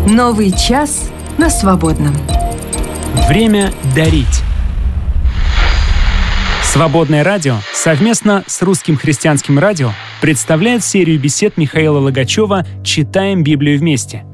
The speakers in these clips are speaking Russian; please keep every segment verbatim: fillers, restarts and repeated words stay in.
Новый час на свободном. Время дарить. Свободное радио совместно с Русским христианским радио представляет серию бесед Михаила Логачева «Читаем Библию вместе».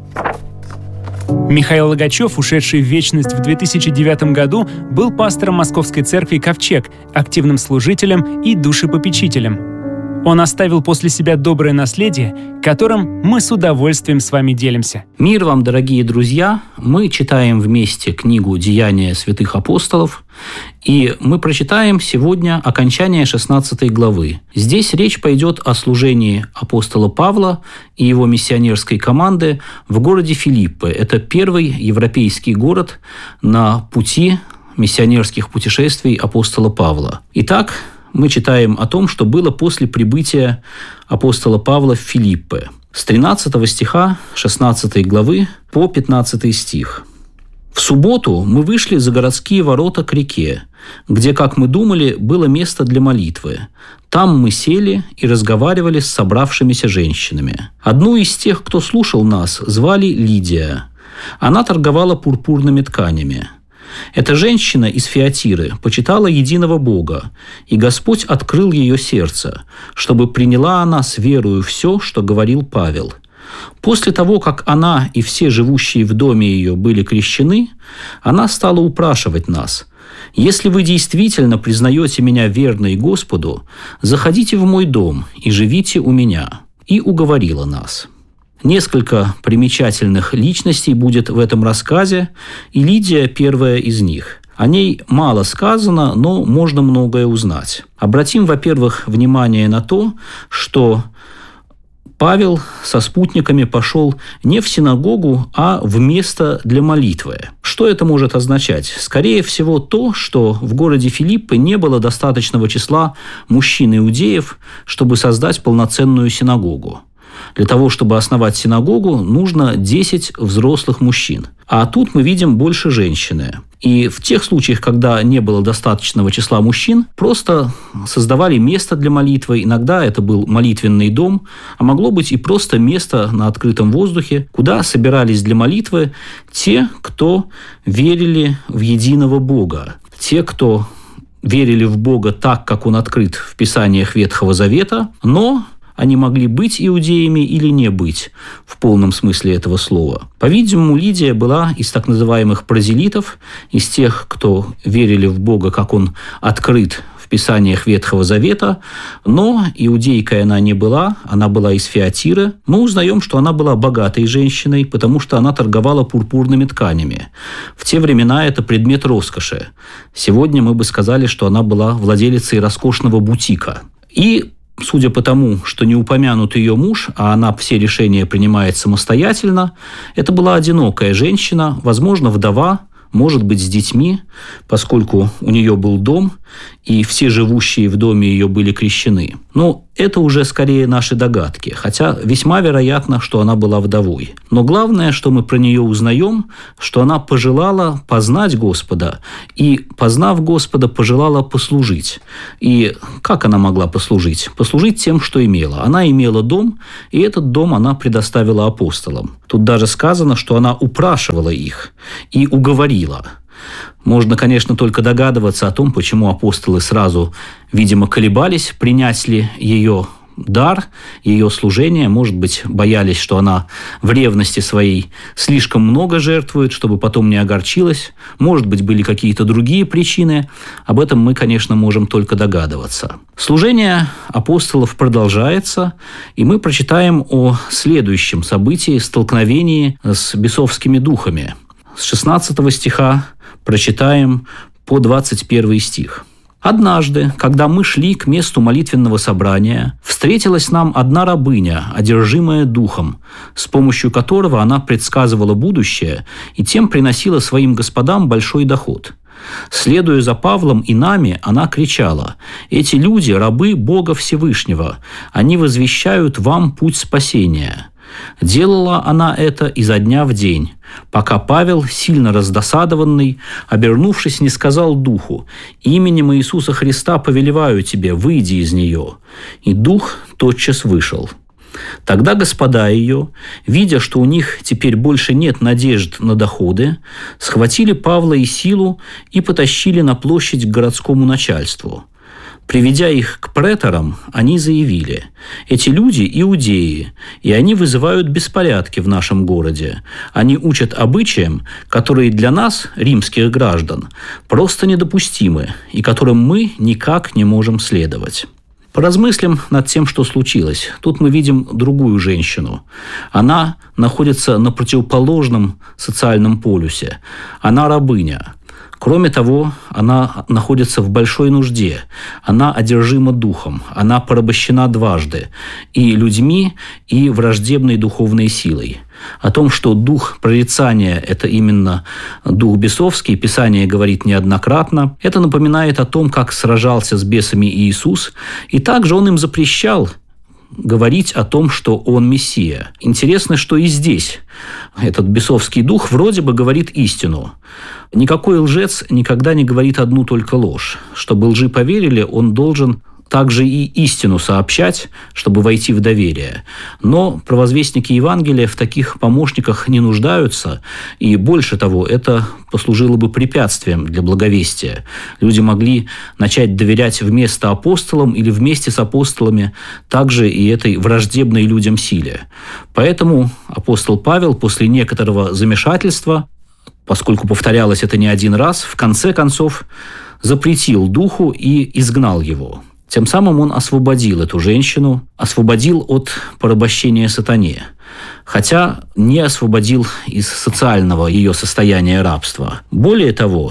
Михаил Логачев, ушедший в вечность в две тысячи девятом году, был пастором Московской церкви «Ковчег», активным служителем и душепопечителем. Он оставил после себя доброе наследие, которым мы с удовольствием с вами делимся. Мир вам, дорогие друзья! Мы читаем вместе книгу «Деяния святых апостолов», и мы прочитаем сегодня окончание шестнадцатой главы. Здесь речь пойдет о служении апостола Павла и его миссионерской команды в городе Филиппы. Это первый европейский город на пути миссионерских путешествий апостола Павла. Итак, мы читаем о том, что было после прибытия апостола Павла в Филиппы. С тринадцатого стиха шестнадцатой главы по пятнадцатый стих. «В субботу мы вышли за городские ворота к реке, где, как мы думали, было место для молитвы. Там мы сели и разговаривали с собравшимися женщинами. Одну из тех, кто слушал нас, звали Лидия. Она торговала пурпурными тканями. Эта женщина из Фиатиры почитала единого Бога, и Господь открыл ее сердце, чтобы приняла она с верою все, что говорил Павел. После того, как она и все живущие в доме ее были крещены, она стала упрашивать нас: «Если вы действительно признаете меня верной Господу, заходите в мой дом и живите у меня». И уговорила нас. Несколько примечательных личностей будет в этом рассказе, и Лидия – первая из них. О ней мало сказано, но можно многое узнать. Обратим, во-первых, внимание на то, что Павел со спутниками пошел не в синагогу, а в место для молитвы. Что это может означать? Скорее всего, то, что в городе Филиппы не было достаточного числа мужчин-иудеев, чтобы создать полноценную синагогу. Для того, чтобы основать синагогу, нужно десять взрослых мужчин. А тут мы видим больше женщины. И в тех случаях, когда не было достаточного числа мужчин, просто создавали место для молитвы. Иногда это был молитвенный дом, а могло быть и просто место на открытом воздухе, куда собирались для молитвы те, кто верили в единого Бога. Те, кто верили в Бога так, как Он открыт в Писаниях Ветхого Завета, но они могли быть иудеями или не быть в полном смысле этого слова. По-видимому, Лидия была из так называемых прозелитов, из тех, кто верили в Бога, как Он открыт в Писаниях Ветхого Завета, но иудейкой она не была, она была из Фиатиры. Мы узнаем, что она была богатой женщиной, потому что она торговала пурпурными тканями. В те времена это предмет роскоши. Сегодня мы бы сказали, что она была владелицей роскошного бутика. И судя по тому, что не упомянут ее муж, а она все решения принимает самостоятельно, это была одинокая женщина, возможно, вдова, может быть, с детьми, поскольку у нее был дом, и все живущие в доме ее были крещены. Но это уже скорее наши догадки, хотя весьма вероятно, что она была вдовой. Но главное, что мы про нее узнаем, что она пожелала познать Господа, и, познав Господа, пожелала послужить. И как она могла послужить? Послужить тем, что имела. Она имела дом, и этот дом она предоставила апостолам. Тут даже сказано, что она упрашивала их и уговорила. Можно, конечно, только догадываться о том, почему апостолы сразу, видимо, колебались, принять ли ее дар, ее служение. Может быть, боялись, что она в ревности своей слишком много жертвует, чтобы потом не огорчилась. Может быть, были какие-то другие причины. Об этом мы, конечно, можем только догадываться. Служение апостолов продолжается, и мы прочитаем о следующем событии – столкновении с бесовскими духами. С шестнадцатого стиха прочитаем по двадцать первый стих. «Однажды, когда мы шли к месту молитвенного собрания, встретилась нам одна рабыня, одержимая духом, с помощью которого она предсказывала будущее и тем приносила своим господам большой доход. Следуя за Павлом и нами, она кричала: «Эти люди – рабы Бога Всевышнего, они возвещают вам путь спасения». Делала она это изо дня в день, пока Павел, сильно раздосадованный, обернувшись, не сказал духу: «Именем Иисуса Христа повелеваю тебе, выйди из нее». И дух тотчас вышел. Тогда господа ее, видя, что у них теперь больше нет надежд на доходы, схватили Павла и Силу и потащили на площадь к городскому начальству. Приведя их к преторам, они заявили: «Эти люди – иудеи, и они вызывают беспорядки в нашем городе. Они учат обычаям, которые для нас, римских граждан, просто недопустимы и которым мы никак не можем следовать». Поразмыслим над тем, что случилось. Тут мы видим другую женщину. Она находится на противоположном социальном полюсе. Она рабыня. Кроме того, она находится в большой нужде, она одержима духом, она порабощена дважды – и людьми, и враждебной духовной силой. О том, что дух прорицания – это именно дух бесовский, Писание говорит неоднократно. Это напоминает о том, как сражался с бесами Иисус, и также он им запрещал говорить о том, что он Мессия. Интересно, что и здесь этот бесовский дух вроде бы говорит истину. Никакой лжец никогда не говорит одну только ложь. Чтобы лжи поверили, он должен также и истину сообщать, чтобы войти в доверие. Но провозвестники Евангелия в таких помощниках не нуждаются, и больше того, это послужило бы препятствием для благовестия. Люди могли начать доверять вместо апостолам или вместе с апостолами также и этой враждебной людям силе. Поэтому апостол Павел после некоторого замешательства, поскольку повторялось это не один раз, в конце концов запретил духу и изгнал его. Тем самым он освободил эту женщину, освободил от порабощения сатане, хотя не освободил из социального ее состояния рабства. Более того,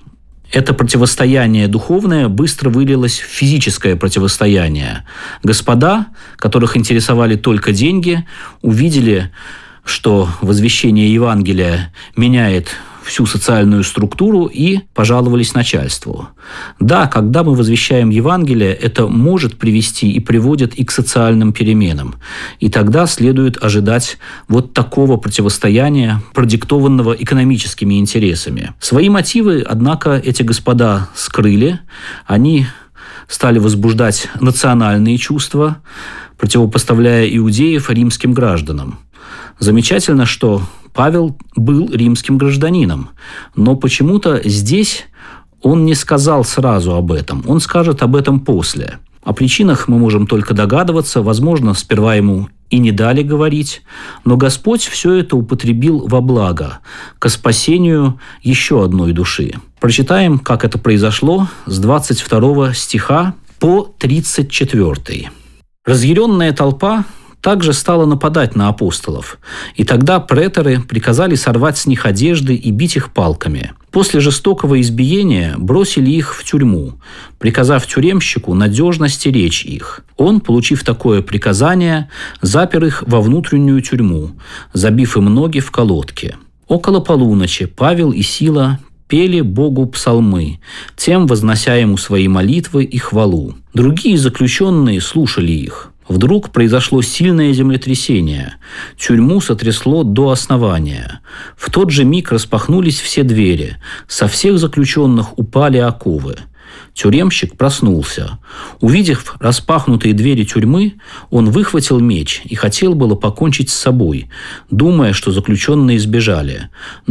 это противостояние духовное быстро вылилось в физическое противостояние. Господа, которых интересовали только деньги, увидели, что возвещение Евангелия меняет всю социальную структуру, и пожаловались начальству. Да, когда мы возвещаем Евангелие, это может привести и приводит и к социальным переменам. И тогда следует ожидать вот такого противостояния, продиктованного экономическими интересами. Свои мотивы, однако, эти господа скрыли. Они стали возбуждать национальные чувства, противопоставляя иудеев римским гражданам. Замечательно, что Павел был римским гражданином, но почему-то здесь он не сказал сразу об этом, он скажет об этом после. О причинах мы можем только догадываться, возможно, сперва ему и не дали говорить, но Господь все это употребил во благо, ко спасению еще одной души. Прочитаем, как это произошло с двадцать второго стиха по тридцать четвёртый. «Разъяренная толпа также стала нападать на апостолов, и тогда преторы приказали сорвать с них одежды и бить их палками. После жестокого избиения бросили их в тюрьму, приказав тюремщику надежно стеречь их. Он, получив такое приказание, запер их во внутреннюю тюрьму, забив им ноги в колодки. Около полуночи Павел и Сила пели Богу псалмы, тем вознося ему свои молитвы и хвалу. Другие заключенные слушали их. Вдруг произошло сильное землетрясение. Тюрьму сотрясло до основания. В тот же миг распахнулись все двери. Со всех заключенных упали оковы. Тюремщик проснулся. Увидев распахнутые двери тюрьмы, он выхватил меч и хотел было покончить с собой, думая, что заключенные сбежали.